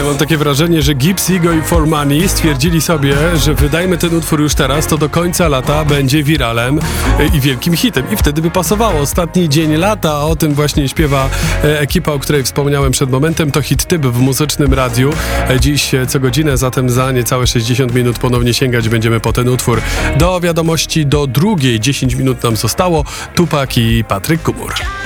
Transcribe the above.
mam takie wrażenie, że Gibbs, Ego i For Money stwierdzili sobie, że wydajmy ten utwór już teraz, to do końca lata będzie wiralem i wielkim hitem. I wtedy by pasowało. Ostatni dzień lata, a o tym właśnie śpiewa ekipa, o której wspomniałem przed momentem. To Hit Typ w Muzycznym Radiu. Dziś co godzinę, zatem za niecałe 60 minut ponownie sięgać będziemy po ten utwór. Do wiadomości do drugiej 10 minut nam zostało. Tupak i Patryk Kumur.